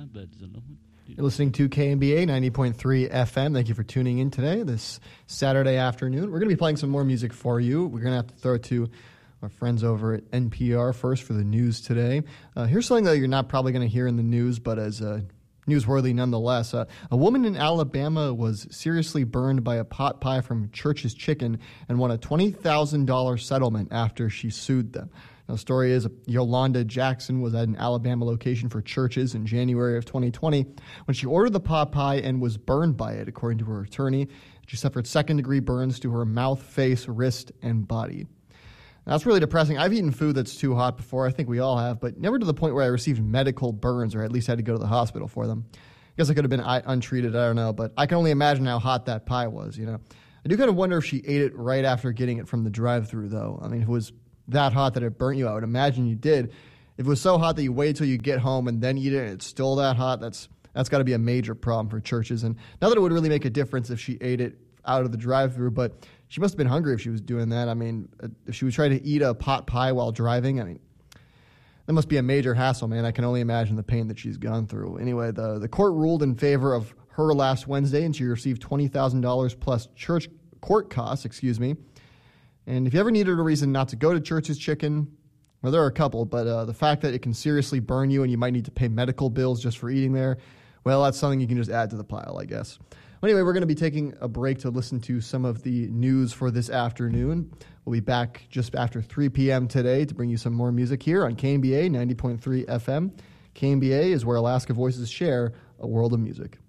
ladies and gentlemen. You're listening to KMBA 90.3 FM. Thank you for tuning in today, this Saturday afternoon. We're going to be playing some more music for you. We're going to have to throw it to our friends over at NPR first for the news today. Here's something that you're not probably going to hear in the news, but as newsworthy nonetheless. A woman in Alabama was seriously burned by a pot pie from Church's Chicken and won a $20,000 settlement after she sued them. Now, the story is Yolanda Jackson was at an Alabama location for Church's in January of 2020 when she ordered the pot pie and was burned by it, according to her attorney. She suffered second-degree burns to her mouth, face, wrist, and body. Now, that's really depressing. I've eaten food that's too hot before. I think we all have, but never to the point where I received medical burns or at least had to go to the hospital for them. I guess I could have been untreated. I don't know, but I can only imagine how hot that pie was, you know. I do kind of wonder if she ate it right after getting it from the drive-thru, though. I mean, if it was that hot that it burnt you, I would imagine you did. If it was so hot that you wait till you get home and then eat it and it's still that hot, that's got to be a major problem for Church's. And not that it would really make a difference if she ate it out of the drive-thru, but she must have been hungry if she was doing that. I mean, if she was trying to eat a pot pie while driving, I mean, that must be a major hassle, man. I can only imagine the pain that she's gone through. Anyway, the court ruled in favor of her last Wednesday, and she received $20,000 plus church court costs, And if you ever needed a reason not to go to Church's Chicken, well, there are a couple, but the fact that it can seriously burn you and you might need to pay medical bills just for eating there, well, that's something you can just add to the pile, I guess. Anyway, we're going to be taking a break to listen to some of the news for this afternoon. We'll be back just after 3 p.m. today to bring you some more music here on KMBA 90.3 FM. KMBA is where Alaska Voices share a world of music.